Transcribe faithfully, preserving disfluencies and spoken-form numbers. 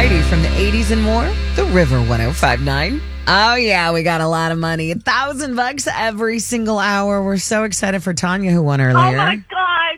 variety from the eighties and more. The River one oh five point nine. Oh, yeah, we got a lot of money. A thousand bucks every single hour. We're so excited for Tanya, who won earlier. Oh, my God.